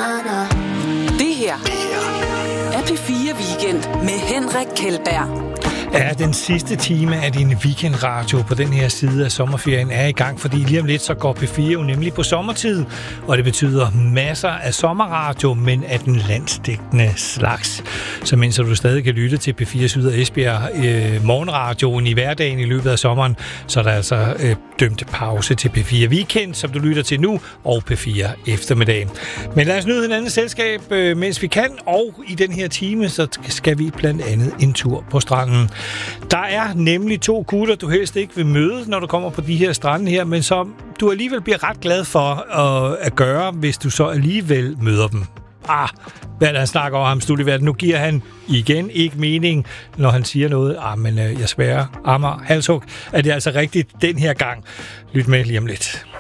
Det her er P4 Weekend med Henrik Kjeldberg. Ja, den sidste time af din weekendradio på den her side af sommerferien er i gang, fordi lige om lidt så går P4 jo nemlig på sommertid, og det betyder masser af sommerradio, men af den landsdækkende slags. Så mens du stadig kan lytte til P4 Syd og Esbjerg morgenradioen i hverdagen i løbet af sommeren, så er der altså dømt pause til P4 Weekend, som du lytter til nu, og P4 eftermiddag. Men lad os nyde hinandens selskab, mens vi kan, og i den her time, så skal vi blandt andet en tur på stranden. Der er nemlig 2 gutter, du helst ikke vil møde, når du kommer på de her strande her, men som du alligevel bliver ret glad for at gøre, hvis du så alligevel møder dem. Hvad er der, han snakker over ham studievært? Nu giver han igen ikke mening, når han siger noget. Men jeg sværer, Amager, halshug, er det altså rigtigt den her gang. Lyt med lige om lidt.